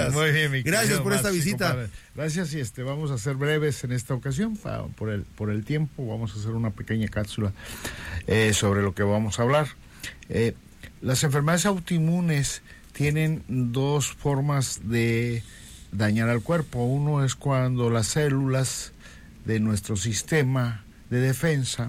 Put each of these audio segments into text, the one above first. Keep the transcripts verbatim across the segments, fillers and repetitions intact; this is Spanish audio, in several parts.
gracias. Muy bien, mi Gracias por esta Maxi, visita. Compadre. Gracias, y este vamos a ser breves en esta ocasión pa, por el por el tiempo. Vamos a hacer una pequeña cápsula eh, sobre lo que vamos a hablar. Eh, las enfermedades autoinmunes tienen dos formas de dañar al cuerpo. Uno es cuando las células de nuestro sistema de defensa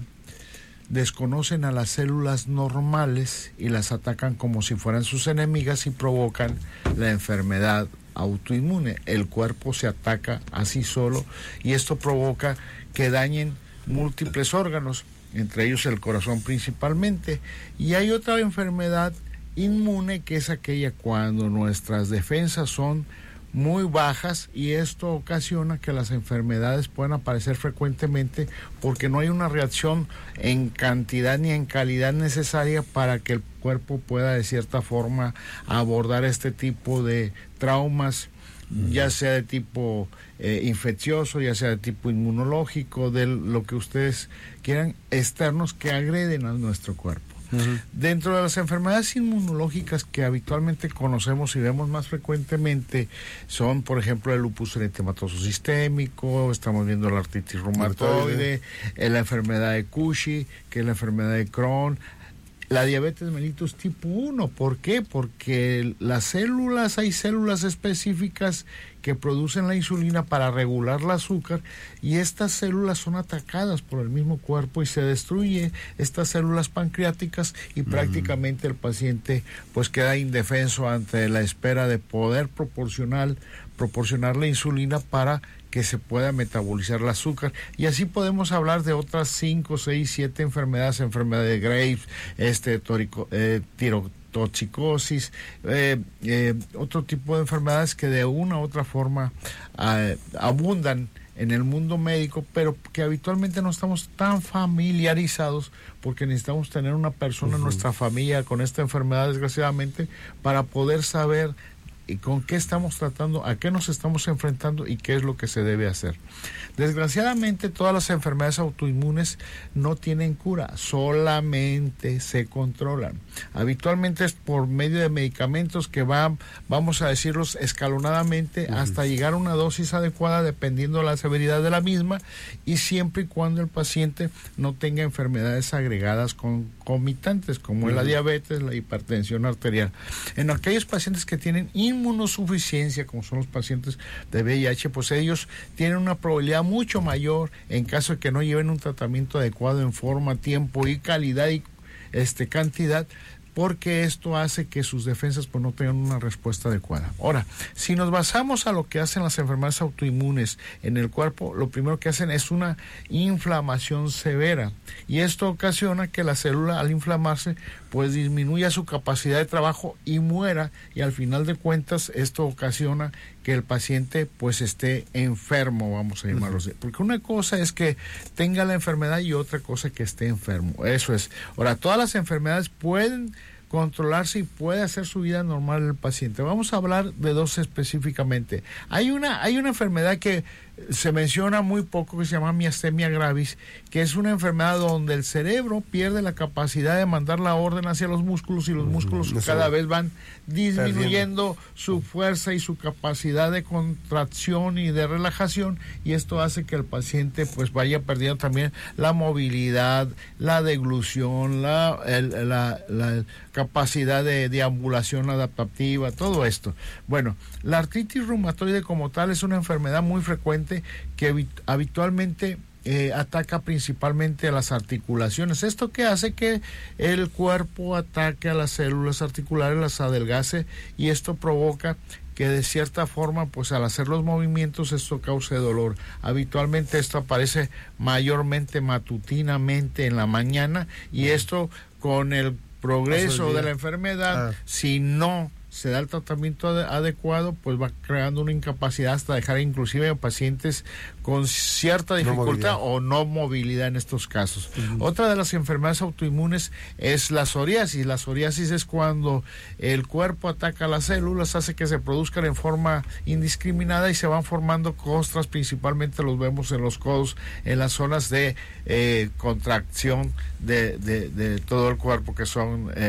desconocen a las células normales y las atacan como si fueran sus enemigas y provocan la enfermedad autoinmune. El cuerpo se ataca a sí solo y esto provoca que dañen múltiples órganos, entre ellos el corazón principalmente. Y hay otra enfermedad inmune que es aquella cuando nuestras defensas son muy bajas, y esto ocasiona que las enfermedades puedan aparecer frecuentemente porque no hay una reacción en cantidad ni en calidad necesaria para que el cuerpo pueda de cierta forma abordar este tipo de traumas, uh-huh. ya sea de tipo eh, infeccioso, ya sea de tipo inmunológico, de lo que ustedes quieran, externos que agreden a nuestro cuerpo. Uh-huh. Dentro de las enfermedades inmunológicas que habitualmente conocemos y vemos más frecuentemente son, por ejemplo, el lupus eritematoso sistémico, estamos viendo la artritis reumatoide, eh, la enfermedad de Cushing, que es la enfermedad de Crohn, la diabetes mellitus tipo uno. ¿Por qué? Porque las células, hay células específicas que producen la insulina para regular el azúcar, y estas células son atacadas por el mismo cuerpo y se destruye estas células pancreáticas y uh-huh. prácticamente el paciente pues queda indefenso ante la espera de poder proporcionar, proporcionar la insulina para que se pueda metabolizar el azúcar. Y así podemos hablar de otras cinco, seis, siete enfermedades, enfermedad de Graves, este, torico, eh, tiro, toxicosis, eh, eh, otro tipo de enfermedades que de una u otra forma eh, abundan en el mundo médico, pero que habitualmente no estamos tan familiarizados porque necesitamos tener una persona uh-huh. en nuestra familia con esta enfermedad, desgraciadamente, para poder saber y con qué estamos tratando, a qué nos estamos enfrentando y qué es lo que se debe hacer. Desgraciadamente, todas las enfermedades autoinmunes no tienen cura, solamente se controlan. Habitualmente es por medio de medicamentos que van, vamos a decirlos escalonadamente, uh-huh. hasta llegar a una dosis adecuada dependiendo de la severidad de la misma, y siempre y cuando el paciente no tenga enfermedades agregadas concomitantes, como uh-huh. es la diabetes, la hipertensión arterial. En aquellos pacientes que tienen inmunosuficiencia, como son los pacientes de V I H, pues ellos tienen una probabilidad mucho mayor, en caso de que no lleven un tratamiento adecuado en forma, tiempo y calidad y este cantidad, porque esto hace que sus defensas pues no tengan una respuesta adecuada. Ahora, si nos basamos a lo que hacen las enfermedades autoinmunes en el cuerpo, lo primero que hacen es una inflamación severa, y esto ocasiona que la célula, al inflamarse, pues disminuya su capacidad de trabajo y muera, y al final de cuentas esto ocasiona que el paciente pues esté enfermo, vamos a llamarlo así, porque una cosa es que tenga la enfermedad y otra cosa que esté enfermo, eso es. Ahora, todas las enfermedades pueden controlarse y puede hacer su vida normal el paciente. Vamos a hablar de dos específicamente. Hay una, hay una enfermedad que se menciona muy poco, que se llama miastenia gravis, que es una enfermedad donde el cerebro pierde la capacidad de mandar la orden hacia los músculos, y los músculos no cada sé. vez van disminuyendo Perdiendo. su fuerza y su capacidad de contracción y de relajación, y esto hace que el paciente pues vaya perdiendo también la movilidad, la deglución, la, el, la, la capacidad de deambulación adaptativa, todo esto. Bueno, la artritis reumatoide como tal es una enfermedad muy frecuente que habitualmente eh, ataca principalmente a las articulaciones. Esto que hace que el cuerpo ataque a las células articulares, las adelgace, y esto provoca que de cierta forma, pues al hacer los movimientos, esto cause dolor. Habitualmente esto aparece mayormente matutinamente en la mañana, y esto con el progreso de la enfermedad, ah. si no se da el tratamiento ade- adecuado, pues va creando una incapacidad hasta dejar inclusive a pacientes con cierta dificultad no o no movilidad en estos casos. Uh-huh. Otra de las enfermedades autoinmunes es la psoriasis. La psoriasis es cuando el cuerpo ataca las células, hace que se produzcan en forma indiscriminada y se van formando costras, principalmente los vemos en los codos, en las zonas de eh, contracción de, de, de todo el cuerpo, que son eh,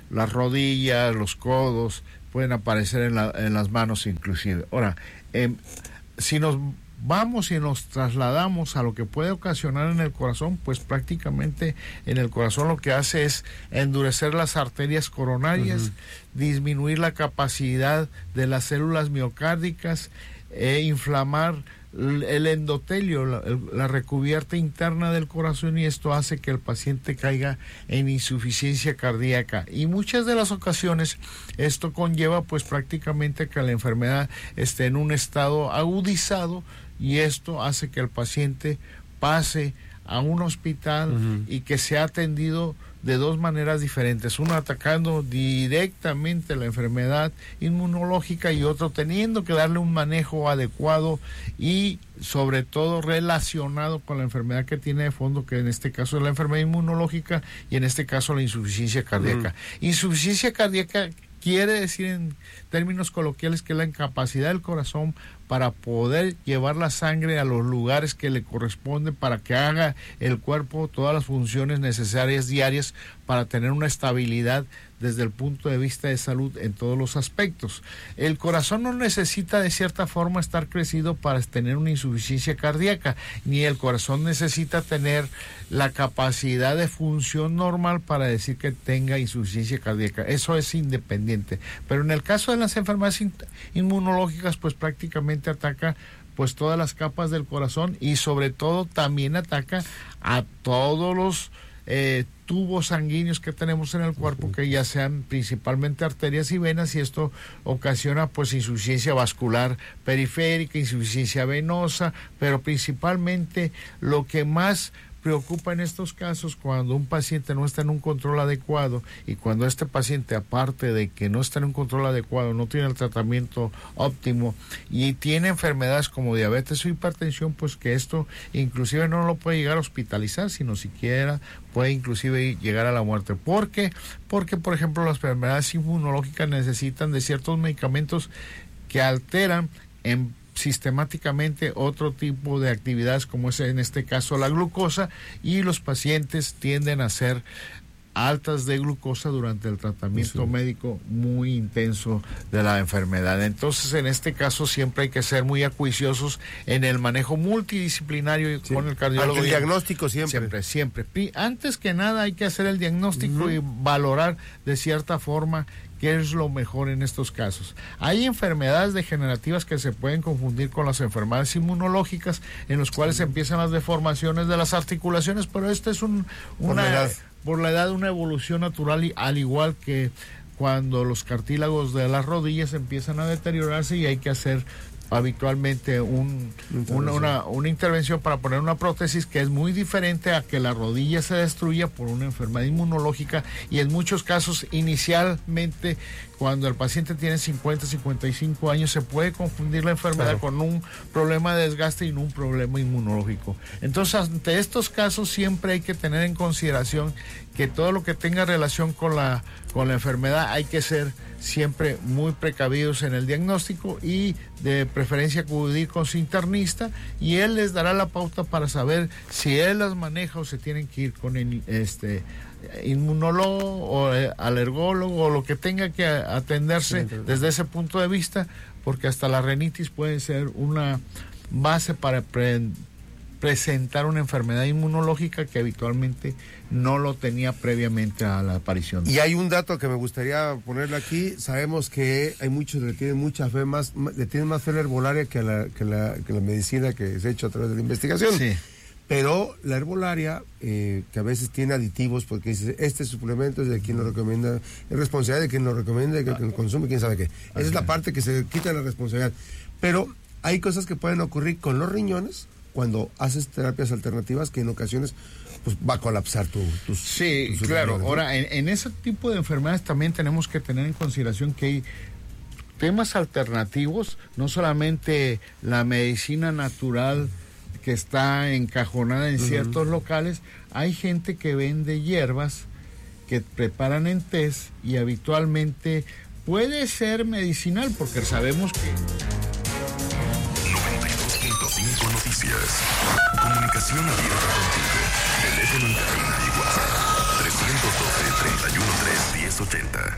las rodillas, los codos, pueden aparecer en, la, en las manos inclusive. Ahora, eh, si nos vamos y nos trasladamos a lo que puede ocasionar en el corazón, pues prácticamente en el corazón lo que hace es endurecer las arterias coronarias, uh-huh. disminuir la capacidad de las células miocárdicas, e inflamar el endotelio, la, la recubierta interna del corazón, y esto hace que el paciente caiga en insuficiencia cardíaca. Y muchas de las ocasiones esto conlleva pues prácticamente que la enfermedad esté en un estado agudizado, y esto hace que el paciente pase a un hospital uh-huh. y que sea atendido de dos maneras diferentes, uno atacando directamente la enfermedad inmunológica y otro teniendo que darle un manejo adecuado y sobre todo relacionado con la enfermedad que tiene de fondo, que en este caso es la enfermedad inmunológica y en este caso la insuficiencia cardíaca. Uh-huh. Insuficiencia cardíaca quiere decir en términos coloquiales que es la incapacidad del corazón para poder llevar la sangre a los lugares que le corresponden para que haga el cuerpo todas las funciones necesarias diarias para tener una estabilidad desde el punto de vista de salud en todos los aspectos. El corazón no necesita de cierta forma estar crecido para tener una insuficiencia cardíaca, ni el corazón necesita tener la capacidad de función normal para decir que tenga insuficiencia cardíaca. Eso es independiente. Pero en el caso de las enfermedades inmunológicas, pues prácticamente ataca pues todas las capas del corazón y sobre todo también ataca a todos los eh, tubos sanguíneos que tenemos en el cuerpo, que ya sean principalmente arterias y venas, y esto ocasiona pues insuficiencia vascular periférica, insuficiencia venosa, pero principalmente lo que más preocupa en estos casos cuando un paciente no está en un control adecuado, y cuando este paciente, aparte de que no está en un control adecuado, no tiene el tratamiento óptimo y tiene enfermedades como diabetes o hipertensión, pues que esto inclusive no lo puede llegar a hospitalizar, sino siquiera puede inclusive llegar a la muerte. ¿Por qué? Porque, por ejemplo, las enfermedades inmunológicas necesitan de ciertos medicamentos que alteran en sistemáticamente otro tipo de actividades, como es en este caso la glucosa, y los pacientes tienden a ser altas de glucosa durante el tratamiento sí. médico muy intenso de la enfermedad. Entonces, en este caso siempre hay que ser muy acuiciosos en el manejo multidisciplinario sí. con el cardiólogo. El diagnóstico siempre. Siempre, siempre. Antes que nada hay que hacer el diagnóstico uh-huh. y valorar de cierta forma qué es lo mejor en estos casos. Hay enfermedades degenerativas que se pueden confundir con las enfermedades inmunológicas, en los cuales empiezan las deformaciones de las articulaciones, pero este es un, una, por la edad, por la edad una evolución natural, y, al igual que cuando los cartílagos de las rodillas empiezan a deteriorarse y hay que hacer habitualmente un, una, una, una intervención para poner una prótesis, que es muy diferente a que la rodilla se destruya por una enfermedad inmunológica. Y en muchos casos, inicialmente, cuando el paciente tiene cincuenta, cincuenta y cinco años, se puede confundir la enfermedad claro. con un problema de desgaste y no un problema inmunológico. Entonces, ante estos casos siempre hay que tener en consideración que todo lo que tenga relación con la, con la enfermedad hay que ser siempre muy precavidos en el diagnóstico, y de preferencia acudir con su internista, y él les dará la pauta para saber si él las maneja o se tienen que ir con el este inmunólogo o eh, alergólogo o lo que tenga que atenderse sí, desde ese punto de vista, porque hasta la rinitis puede ser una base para pre presentar una enfermedad inmunológica que habitualmente no lo tenía previamente a la aparición. Y hay un dato que me gustaría ponerle aquí. Sabemos que hay muchos que le tienen mucha fe, más, le tienen más fe a la herbolaria que a la, que la, que la medicina que se ha hecho a través de la investigación. Sí. Pero la herbolaria, eh, que a veces tiene aditivos, porque dice, este suplemento es de quien lo recomienda, es responsabilidad de quien lo recomienda, de quien lo consume, quién sabe qué. Esa okay. es la parte que se quita la responsabilidad. Pero hay cosas que pueden ocurrir con los riñones cuando haces terapias alternativas, que en ocasiones pues va a colapsar tu, tus sí, tus claro. riñones, ¿no? Ahora, en, en ese tipo de enfermedades también tenemos que tener en consideración que hay temas alternativos, no solamente la medicina natural que está encajonada en uh-huh. ciertos locales. Hay gente que vende hierbas que preparan en tés y habitualmente puede ser medicinal, porque sabemos que noventa y dos punto cinco Noticias. Comunicación abierta contigo. Teléfono en cabina y WhatsApp nueve uno dos, tres uno tres, uno cero ocho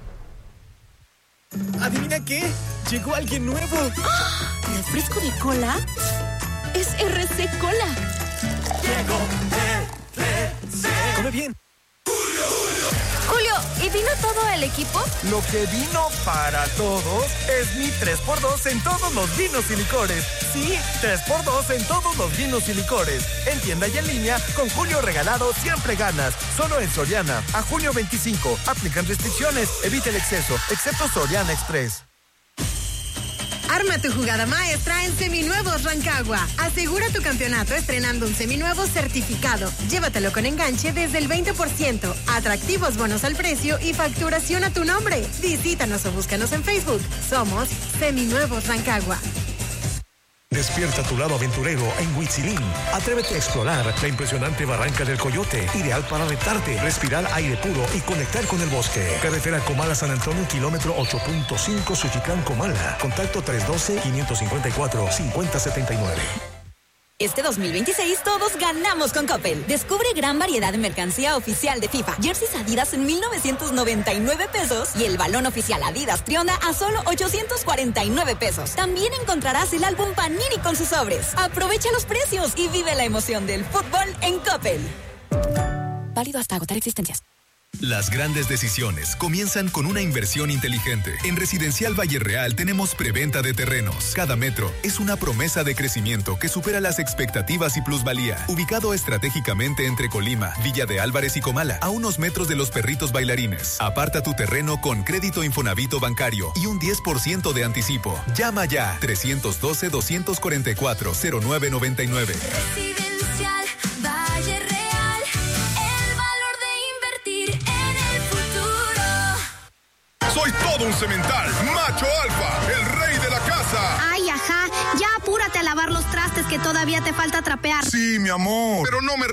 cero. ¿Adivina qué? Llegó alguien nuevo. ¡Ah! ¿Refresco de cola? Es R C Cola. Llegó R C. Come bien. Julio, ¿y vino todo el equipo? Lo que vino para todos es mi tres por dos en todos los vinos y licores. Sí, tres por dos en todos los vinos y licores. En tienda y en línea, con Julio regalado siempre ganas. Solo en Soriana. A junio veinticinco. Aplican restricciones. Evita el exceso, excepto Soriana Express. Arma tu jugada maestra en Seminuevos Rancagua. Asegura tu campeonato estrenando un seminuevo certificado. Llévatelo con enganche desde el veinte por ciento. Atractivos bonos al precio y facturación a tu nombre. Visítanos o búscanos en Facebook. Somos Seminuevos Rancagua. Despierta tu lado aventurero en Huitzilín. Atrévete a explorar la impresionante Barranca del Coyote, ideal para retarte, respirar aire puro y conectar con el bosque. Carretera Comala-San Antonio, kilómetro ocho punto cinco, Suchitlán, Comala. Contacto tres uno dos, cinco cinco cuatro, cinco cero siete nueve. Este dos mil veintiséis todos ganamos con Coppel. Descubre gran variedad de mercancía oficial de FIFA. Jerseys Adidas en mil novecientos noventa y nueve pesos y el balón oficial Adidas Trionda a solo ochocientos cuarenta y nueve pesos. También encontrarás el álbum Panini con sus sobres. Aprovecha los precios y vive la emoción del fútbol en Coppel. Válido hasta agotar existencias. Las grandes decisiones comienzan con una inversión inteligente. En Residencial Valle Real tenemos preventa de terrenos. Cada metro es una promesa de crecimiento que supera las expectativas y plusvalía. Ubicado estratégicamente entre Colima, Villa de Álvarez y Comala, a unos metros de los Perritos Bailarines. Aparta tu terreno con crédito Infonavito bancario y un diez por ciento de anticipo. Llama ya tres uno dos, dos cuatro cuatro, cero nueve nueve nueve. Residencial Valle Real. Soy todo un semental, macho alfa, el rey de la casa. Ay, ajá, ya apúrate a lavar los trastes que todavía te falta trapear. Sí, mi amor, pero no me